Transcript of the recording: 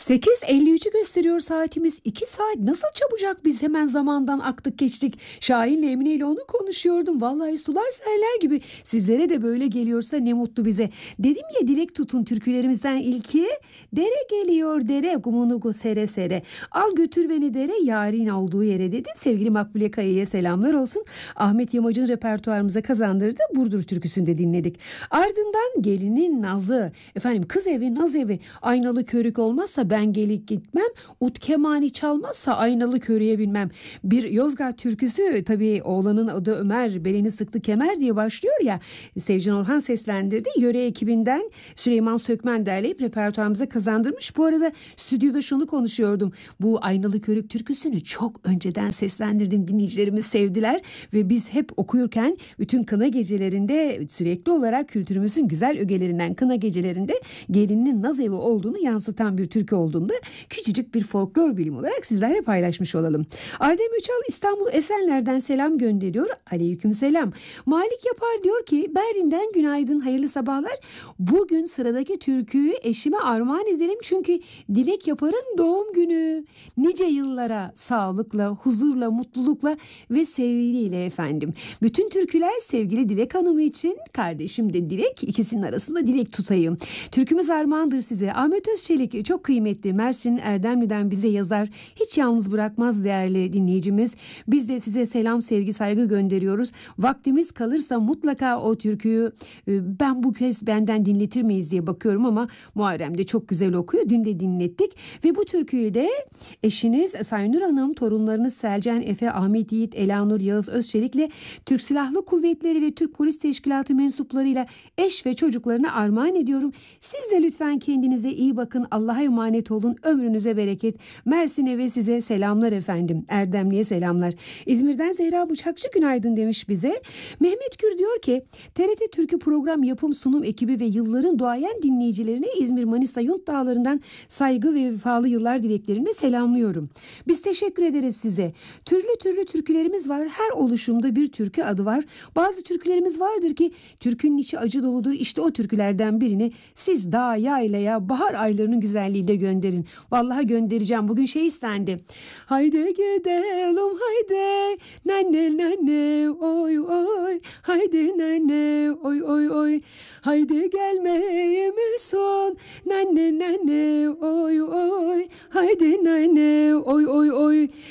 8.53'ü gösteriyor saatimiz. 2 saat nasıl çabucak, biz hemen zamandan aktık geçtik. Şahin'le Emine ile onu konuşuyordum. Vallahi sular seller gibi. Sizlere de böyle geliyorsa ne mutlu bize. Dedim ya, dilek tutun türkülerimizden ilki. Dere geliyor dere, gumunugu sere sere. Al götür beni dere, yarın olduğu yere dedi. Sevgili Makbule Kaya'ya selamlar olsun. Ahmet Yamac'ın repertuarımıza kazandırdı. Burdur türküsünde dinledik. Ardından gelinin nazı. Kız evi naz evi. Aynalı körük olmazsa ben gelik gitmem. Ut kemani çalmazsa aynalı körüye binmem. Bir Yozgat türküsü, tabii oğlanın adı Ömer, belini sıktı kemer diye başlıyor ya. Sevcan Orhan seslendirdi. Yöre ekibinden Süleyman Sökmen derleyip repertuarımıza kazandırmış. Bu arada stüdyoda şunu konuşuyordum. Bu aynalı körük türküsünü çok önceden seslendirdim. Dinleyicilerimiz sevdiler ve biz hep okuyurken bütün kına gecelerinde sürekli olarak kültürümüzün güzel ögelerinden kına gecelerinde gelinin naz evi olduğunu yansıtan bir türkü olduğunda küçücük bir folklor bilim olarak sizlerle paylaşmış olalım. Adem Öçal İstanbul Esenler'den selam gönderiyor. Aleyküm selam. Malik Yapar diyor ki, Berlin'den günaydın, hayırlı sabahlar. Bugün sıradaki türküyü eşime armağan edelim çünkü Dilek Yapar'ın doğum günü. Nice yıllara sağlıkla, huzurla, mutlulukla ve sevgiyle efendim. Bütün türküler sevgili Dilek Hanım için, kardeşim de Dilek, ikisinin arasında dilek tutayım. Türkümüz armağandır size. Ahmet Özçelik çok kıymetli, Mersin Erdemli'den bize yazar. Hiç yalnız bırakmaz değerli dinleyicimiz. Biz de size selam, sevgi, saygı gönderiyoruz. Vaktimiz kalırsa mutlaka o türküyü ben bu kez benden dinletir miyiz diye bakıyorum ama Muharrem de çok güzel okuyor. Dün de dinlettik ve bu türküyü de eşiniz Saynur Hanım, torunlarınız Selcan Efe, Ahmet Yiğit, Elanur Yağız Özçelik'le Türk Silahlı Kuvvetleri ve Türk Polis Teşkilatı mensuplarıyla eş ve çocuklarına armağan ediyorum. Siz de lütfen kendinize iyi bakın. Allah'a emanet olun. Ömrünüze bereket. Mersin'e ve size selamlar efendim. Erdemli'ye selamlar. İzmir'den Zehra Bıçakçı günaydın demiş bize. Mehmet Gür diyor ki, TRT Türkü program yapım sunum ekibi ve yılların duayen dinleyicilerine İzmir Manisa Yunt Dağları'ndan saygı ve vefalı yıllar dileklerimle selamlıyorum. Biz teşekkür ederiz size. Türlü türlü türkülerimiz var. Her oluşumda bir türkü adı var. Bazı türkülerimiz vardır ki türkünün içi acı doludur. İşte o türkülerden birini siz dağ, yaylaya, bahar aylarının güzelliğiyle gönderin. Vallahi göndereceğim. Bugün şey istendi. Haydi gidelim haydi. Nanne nanne oy oy. Haydi nanne oy oy oy. Haydi gelmeye mi son. Nanne nanne oy oy. Haydi nanne oy oy oy.